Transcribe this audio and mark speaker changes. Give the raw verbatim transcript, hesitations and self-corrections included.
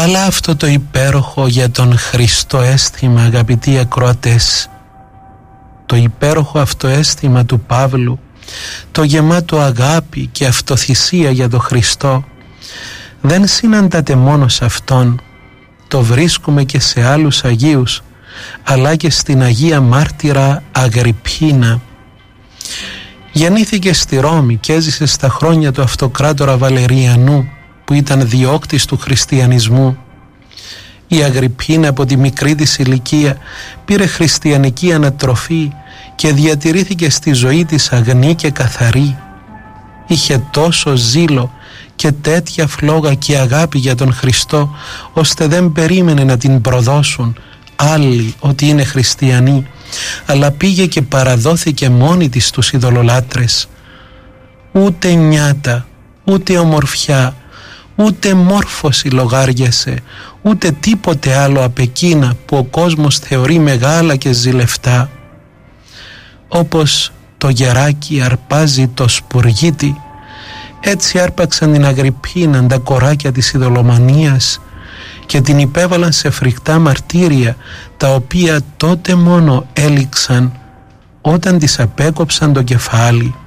Speaker 1: Αλλά αυτό το υπέροχο για τον Χριστό αίσθημα, αγαπητοί ακροατές, το υπέροχο αυτό αίσθημα του Παύλου, το γεμάτο αγάπη και αυτοθυσία για τον Χριστό, δεν συναντάται μόνο σε Αυτόν, το βρίσκουμε και σε άλλους Αγίους, αλλά και στην Αγία Μάρτυρα Αγριππίνα. Γεννήθηκε στη Ρώμη και έζησε στα χρόνια του Αυτοκράτορα Βαλεριανού, που ήταν διώκτης του χριστιανισμού. Η Αγριππίνα από τη μικρή της ηλικία πήρε χριστιανική ανατροφή και διατηρήθηκε στη ζωή της αγνή και καθαρή. Είχε τόσο ζήλο και τέτοια φλόγα και αγάπη για τον Χριστό, ώστε δεν περίμενε να την προδώσουν άλλοι ότι είναι χριστιανοί, αλλά πήγε και παραδόθηκε μόνη της στους ειδωλολάτρες. Ούτε νιάτα, ούτε ομορφιά, ούτε μόρφωση λογάριασε, ούτε τίποτε άλλο απ' εκείνα που ο κόσμος θεωρεί μεγάλα και ζηλευτά. Όπως το γεράκι αρπάζει το σπουργίτι, έτσι άρπαξαν την Αγριππίνα τα κοράκια της ειδωλομανίας και την υπέβαλαν σε φρικτά μαρτύρια, τα οποία τότε μόνο έληξαν όταν της απέκοψαν το κεφάλι.